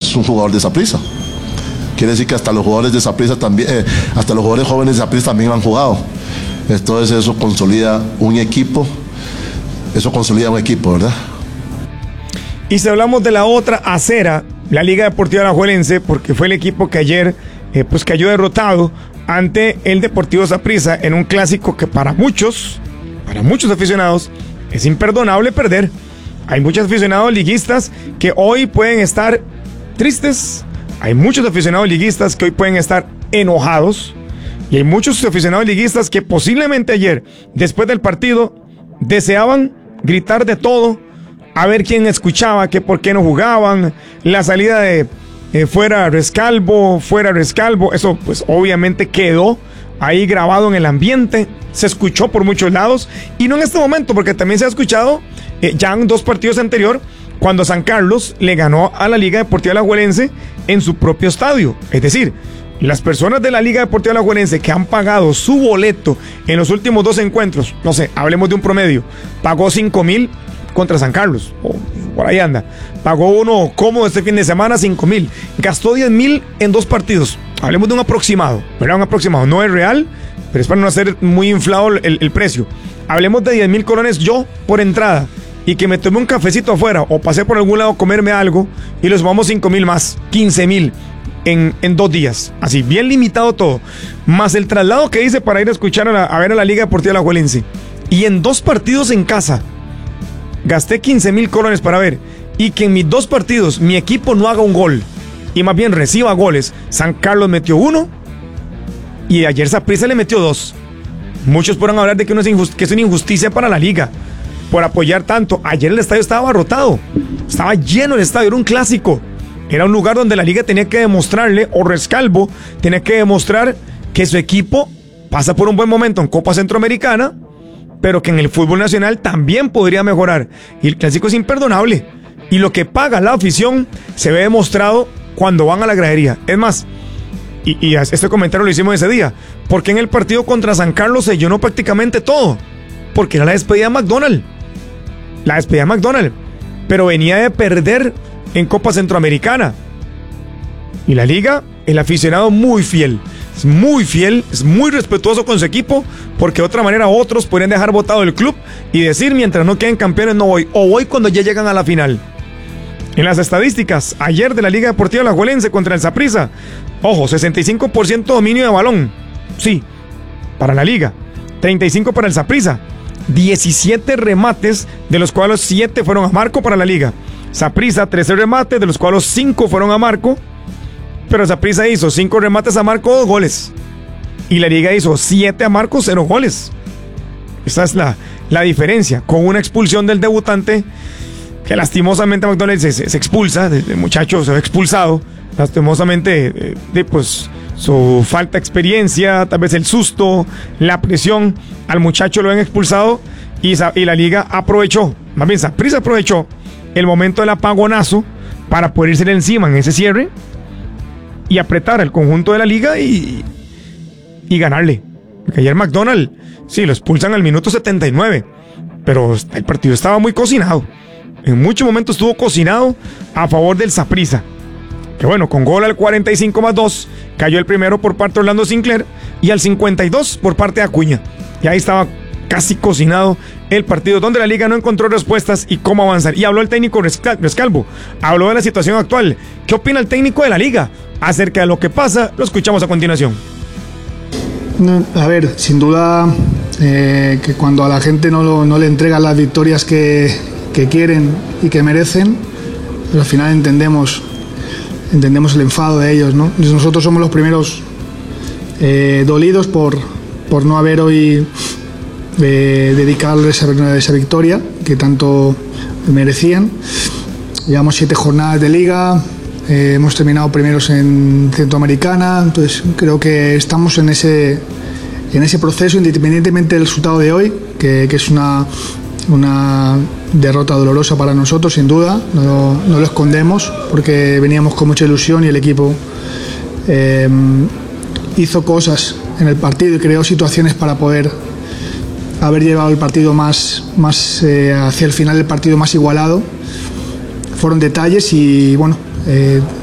es un jugador de Saprissa. Quiere decir que hasta los jugadores de Saprissa también, hasta los jugadores jóvenes de Saprissa también han jugado. Entonces eso consolida un equipo, ¿verdad? Y si hablamos de la otra acera, la Liga Deportiva Alajuelense, porque fue el equipo que ayer pues cayó derrotado ante el Deportivo Saprissa en un clásico que para muchos aficionados es imperdonable perder. Hay muchos aficionados liguistas que hoy pueden estar tristes, hay muchos aficionados liguistas que hoy pueden estar enojados, y hay muchos aficionados liguistas que posiblemente ayer, después del partido, deseaban gritar de todo, a ver quién escuchaba, que por qué no jugaban, la salida de fuera Rescalvo, eso pues obviamente quedó ahí grabado en el ambiente, se escuchó por muchos lados, y no en este momento, porque también se ha escuchado ya en 2 partidos anteriores, cuando San Carlos le ganó a la Liga Deportiva Alajuelense en su propio estadio. Es decir, las personas de la Liga Deportiva Alajuelense que han pagado su boleto en los últimos 2 encuentros, no sé, hablemos de un promedio, pagó 5,000 contra San Carlos, o por ahí anda, pagó uno cómodo este fin de semana, 5,000, gastó 10,000 en 2 partidos, hablemos de un aproximado, ¿verdad? Un aproximado, no es real, pero es para no hacer muy inflado el precio. Hablemos de 10,000 colones yo por entrada, y que me tomé un cafecito afuera, o pasé por algún lado a comerme algo, y los sumamos 5,000 más, 15,000 en 2 días, así, bien limitado todo, más el traslado que hice para ir a escuchar a ver a la Liga Deportiva Alajuelense, y en 2 partidos en casa, gasté 15,000 colones para ver, y que en mis 2 partidos mi equipo no haga un gol, y más bien reciba goles. San Carlos metió 1, y ayer Saprissa le metió 2. Muchos podrán hablar de que es una injusticia para la liga, por apoyar tanto. Ayer el estadio estaba abarrotado, estaba lleno el estadio, era un clásico, era un lugar donde la liga tenía que demostrarle, o Rescalvo tenía que demostrar que su equipo pasa por un buen momento en Copa Centroamericana, pero que en el fútbol nacional también podría mejorar, y el clásico es imperdonable, y lo que paga la afición se ve demostrado cuando van a la gradería. Es más, y este comentario lo hicimos ese día, porque en el partido contra San Carlos se llenó prácticamente todo, porque era la despedida de McDonald, pero venía de perder en Copa Centroamericana, y la liga, el aficionado muy fiel, es muy respetuoso con su equipo, porque de otra manera otros podrían dejar botado el club y decir, mientras no queden campeones no voy, o voy cuando ya llegan a la final. En las estadísticas, ayer de la Liga Deportiva Alajuelense contra el Saprissa, ojo, 65% dominio de balón, sí, para la liga, 35% para el Saprissa, 17 remates, de los cuales 7 fueron a marco para la liga. Saprissa 13 remates, de los cuales 5 fueron a marco, pero Saprissa hizo 5 remates a marco, 2 goles, y la liga hizo 7 a marco, 0 goles. Esa es la diferencia, con una expulsión del debutante, que lastimosamente McDonald se expulsa, el muchacho se ve expulsado, lastimosamente, pues su falta de experiencia, tal vez el susto, la presión, al muchacho lo han expulsado, y la liga aprovechó, más bien Saprissa aprovechó el momento del apagonazo para poder irse encima en ese cierre y apretar al conjunto de la liga y ganarle. Porque ayer McDonald, sí, lo expulsan al minuto 79, pero el partido estaba muy cocinado. En muchos momentos estuvo cocinado a favor del Saprissa, que bueno, con gol al 45+2 cayó el primero por parte de Orlando Sinclair, y al 52 por parte de Acuña, y ahí estaba casi cocinado el partido, donde la liga no encontró respuestas y cómo avanzar. Y habló el técnico Rescalvo, habló de la situación actual. ¿Qué opina el técnico de la liga acerca de lo que pasa? Lo escuchamos a continuación. A ver, sin duda que cuando a la gente no le entregan las victorias que quieren y que merecen, pues al final entendemos el enfado de ellos, ¿no? Nosotros somos los primeros dolidos por no haber hoy dedicarles esa victoria que tanto merecían. Llevamos 7 jornadas de liga, hemos terminado primeros en Centroamericana, entonces creo que estamos en ese proceso, independientemente del resultado de hoy, que es una derrota dolorosa para nosotros, sin duda, no lo escondemos, porque veníamos con mucha ilusión y el equipo hizo cosas en el partido y creó situaciones para poder haber llevado el partido más hacia el final, el partido más igualado. Fueron detalles y bueno,